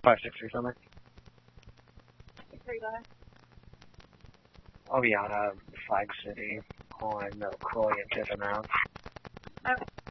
563 something. Where you going? I'll be on Flag City on Croy and Tiffin Ave. Okay.